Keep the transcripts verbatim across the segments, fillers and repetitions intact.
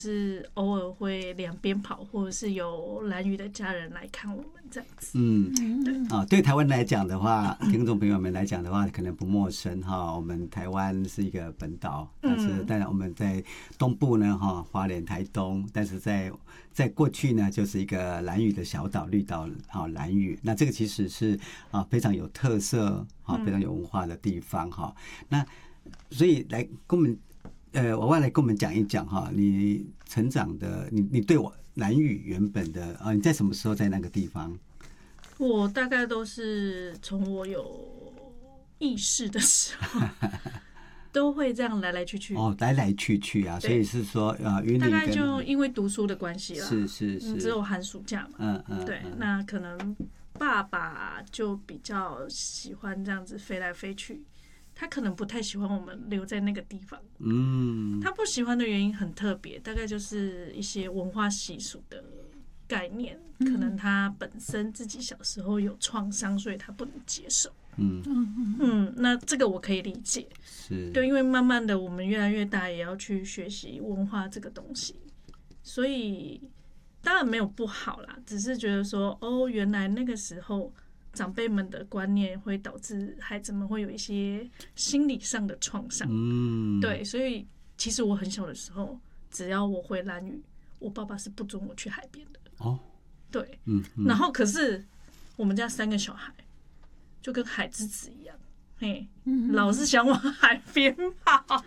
是偶尔会两边跑，或者是有兰屿的家人来看我们这样子。 嗯，对啊，对台湾来讲的话，听众朋友们来讲的话，可能不陌生哈。我们台湾是一个本岛，但是当然我们在东部呢哈，花莲、台东，但是在在过去呢，就是一个兰屿的小岛，绿岛哈，兰屿。那这个其实是啊非常有特色哈，非常有文化的地方哈。那所以来跟我们。呃，我外来跟我们讲一讲哈，你成长的，你你对我兰屿原本的啊，你在什么时候在那个地方？ 我大概都是从我有意识的时候，都会这样来来去去。 哦，来来去去啊，所以是说呃，云林大概就因为读书的关系啦， 是是是， 只有寒暑假嘛， 嗯嗯， 对，那可能爸爸就比较喜欢这样子飞来飞去。他可能不太喜欢我们留在那个地方，嗯，他不喜欢的原因很特别，大概就是一些文化习俗的概念，可能他本身自己小时候有创伤，所以他不能接受，嗯嗯，那这个我可以理解，是，对，因为慢慢的我们越来越大，也要去学习文化这个东西，所以当然没有不好啦，只是觉得说，哦，原来那个时候。长辈们的观念会导致孩子们会有一些心理上的创伤，嗯，对，所以其实我很小的时候，只要我会兰屿，我爸爸是不准我去海边的，哦，对，嗯，然后可是我们家三个小孩就跟海之子一样，嘿，老是想往海边跑，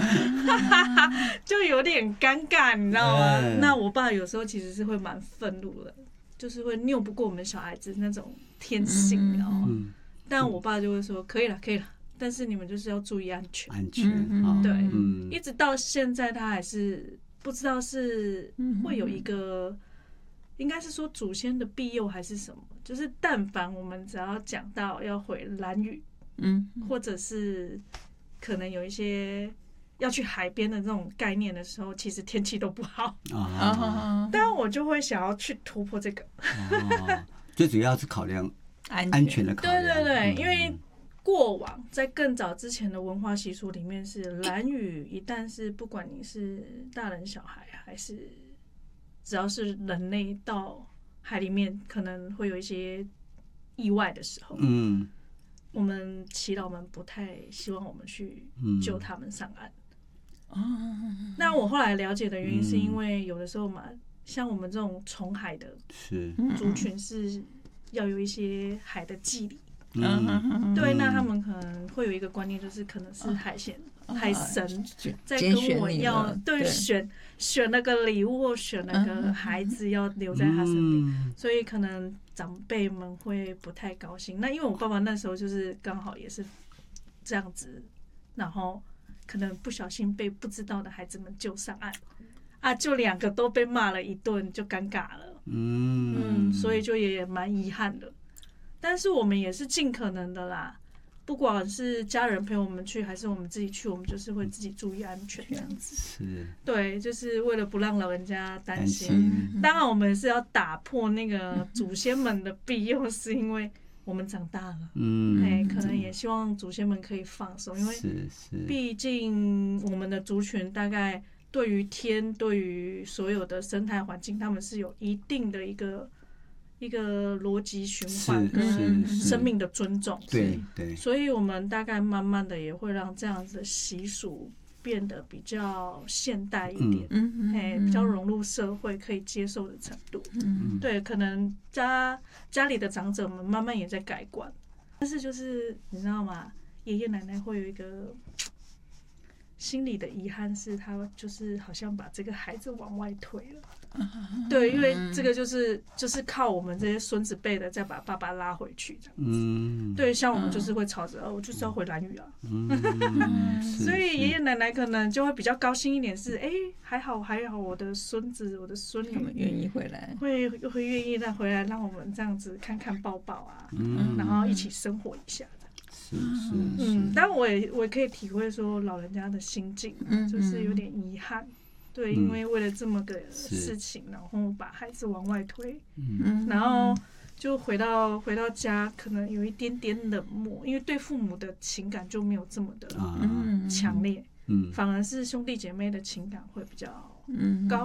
就有点尴尬，你知道吗？那我爸有时候其实是会蛮愤怒的。就是会拗不过我们小孩子那种天性，你知道吗？嗯、但我爸就会说：“可以了，可以了，但是你们就是要注意安全。”安全，嗯、对、嗯，一直到现在，他还是不知道是会有一个，应该是说祖先的庇佑还是什么。就是但凡我们只要讲到要回兰屿，嗯，或者是可能有一些。要去海边的这种概念的时候，其实天气都不好啊，但我就会想要去突破这个。 哦、最主要是考量安全的考量。 对对对，因为过往在更早之前的文化习俗里面是兰屿，一旦是不管你是大人小孩还是只要是人类到海里面，可能会有一些意外的时候，嗯，我们耆老们不太希望我们去救他们上岸。那我后来了解的原因是因为有的时候嘛，像我们这种从海的族群是要有一些海的祭礼，嗯，对，那他们可能会有一个观念，就是可能是海鲜、海神在跟我要对选选那个礼物或选那个孩子要留在他身边，所以可能长辈们会不太高兴。那因为我爸爸那时候就是刚好也是这样子，然后。可能不小心被不知道的孩子们救上岸，啊，就两个都被骂了一顿，就尴尬了。嗯嗯，所以就也蛮遗憾的。但是我们也是尽可能的啦，不管是家人陪我们去，还是我们自己去，我们就是会自己注意安全这样子。是，对，就是为了不让老人家担心。当然，我们是要打破那个祖先们的庇佑，是因为。我们长大了，嗯，哎，可能也希望祖先们可以放松，因为毕竟我们的族群大概对于天、对于所有的生态环境，他们是有一定的一个一个逻辑循环跟生命的尊重， 对对， 所以我们大概慢慢的也会让这样子的习俗。变得比较现代一点，嗯嗯，比较融入社会可以接受的程度，嗯，对，可能家家里的长者们慢慢也在改观，但是就是你知道吗？爷爷奶奶会有一个心里的遗憾，是他就是好像把这个孩子往外推了。对，因为这个就是就是靠我们这些孙子辈的再把爸爸拉回去这样子。嗯，对，像我们就是会吵着，哦，我就是要回兰屿啊。嗯，所以爷爷奶奶可能就会比较高兴一点是，哎，还好还好，我的孙子我的孙女愿意回来， 会会愿意让回来让我们这样子看看抱抱啊，嗯，然后一起生活一下。 是是嗯，但我也我也可以体会说老人家的心境，就是有点遗憾。对，因为为了这么个事情，然后把孩子往外推，嗯，然后就回到回到家，可能有一点点冷漠，因为对父母的情感就没有这么的强烈，嗯，反而是兄弟姐妹的情感会比较高。